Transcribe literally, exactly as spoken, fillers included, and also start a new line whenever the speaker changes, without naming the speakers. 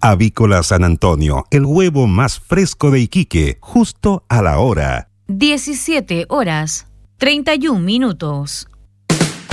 Avícola San Antonio, el huevo más fresco de Iquique, justo a la hora.
diecisiete horas, treinta y un minutos.